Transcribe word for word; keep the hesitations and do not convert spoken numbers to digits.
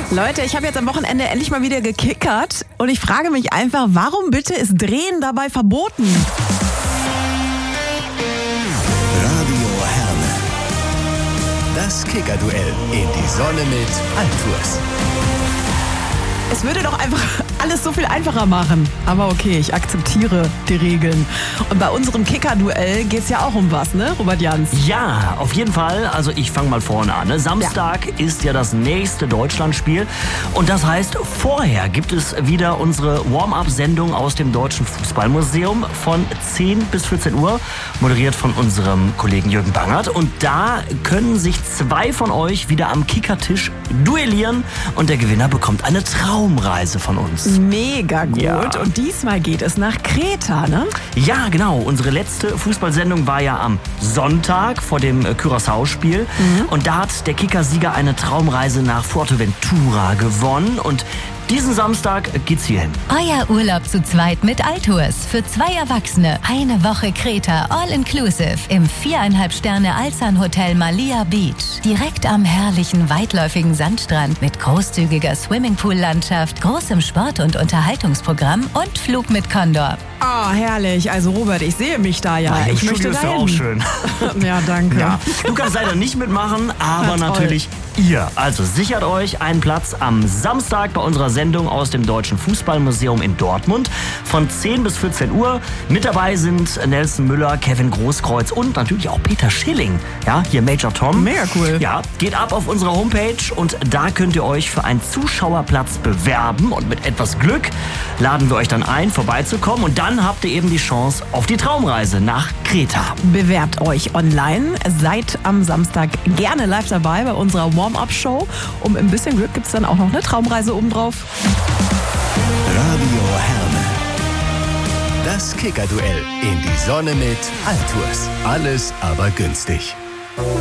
Leute, ich habe jetzt am Wochenende endlich mal wieder gekickert und ich frage mich einfach, warum bitte ist Drehen dabei verboten? Radio Herne. Das Kickerduell in die Sonne mit Altours. Es würde doch einfach alles so viel einfacher machen. Aber okay, ich akzeptiere die Regeln. Und bei unserem Kicker-Duell geht es ja auch um was, ne, Robert Jans? Ja, auf jeden Fall. Also ich fange mal vorne an. Ne? Samstag ja. ist ja das nächste Deutschlandspiel. Und das heißt, vorher gibt es wieder unsere Warm-up-Sendung aus dem Deutschen Fußballmuseum von zehn bis vierzehn Uhr, moderiert von unserem Kollegen Jürgen Bangert. Und da können sich zwei von euch wieder am Kickertisch duellieren. Und der Gewinner bekommt eine Traumreise von uns. Mega gut. Ja. Und diesmal geht es nach Kreta, ne? Ja, genau. Unsere letzte Fußballsendung war ja am Sonntag vor dem Curaçao-Spiel. Mhm. Und da hat der Kickersieger eine Traumreise nach Fuerteventura gewonnen. Und diesen Samstag geht's hierhin. Euer Urlaub zu zweit mit Altours. Für zwei Erwachsene. Eine Woche Kreta, all inclusive. Im viereinhalb Sterne Alsan Hotel Malia Beach. Direkt am herrlichen, weitläufigen Sandstrand mit großzügiger Swimmingpool-Landschaft, großem Sport- und Unterhaltungsprogramm und Flug mit Condor. Ah, oh, herrlich. Also Robert, ich sehe mich da ja. Ach, ich möchte ist da ja auch schön. Ja, danke. Ja. Du kannst leider nicht mitmachen, aber Na, natürlich ihr. Also sichert euch einen Platz am Samstag bei unserer Sendung aus dem Deutschen Fußballmuseum in Dortmund von zehn bis vierzehn Uhr. Mit dabei sind Nelson Müller, Kevin Großkreuz und natürlich auch Peter Schilling. Ja, hier Major Tom. Mega cool. Ja, geht ab auf unsere Homepage und da könnt ihr euch für einen Zuschauerplatz bewerben und mit etwas Glück laden wir euch dann ein, vorbeizukommen und dann habt ihr eben die Chance auf die Traumreise nach Kreta. Bewerbt euch online. Seid am Samstag gerne live dabei bei unserer Warm-up-Show. Um ein bisschen Glück gibt es dann auch noch eine Traumreise obendrauf. Radio Herne. Das Kickerduell in die Sonne mit Altours. Alles aber günstig.